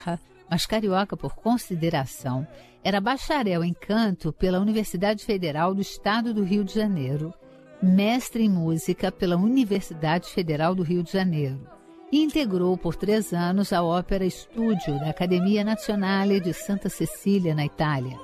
mas carioca por consideração. Era bacharel em canto pela Universidade Federal do Estado do Rio de Janeiro, mestre em música pela Universidade Federal do Rio de Janeiro e integrou por 3 anos a Ópera Estúdio da Accademia Nazionale de Santa Cecília, na Itália.